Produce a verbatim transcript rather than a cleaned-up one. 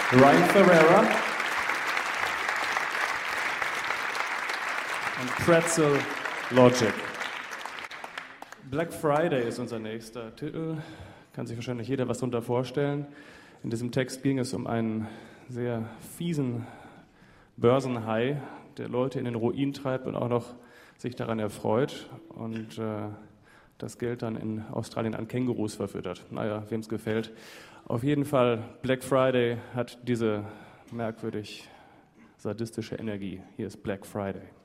Ryan Ferreira und Pretzel Logic. Black Friday ist unser nächster Titel. Kann sich wahrscheinlich jeder was darunter vorstellen. In diesem Text ging es um einen sehr fiesen Börsenhai, der Leute in den Ruin treibt und auch noch sich daran erfreut und äh, das Geld dann in Australien an Kängurus verfüttert. Naja, wem es gefällt. Auf jeden Fall, Black Friday hat diese merkwürdig sadistische Energie. Hier ist Black Friday.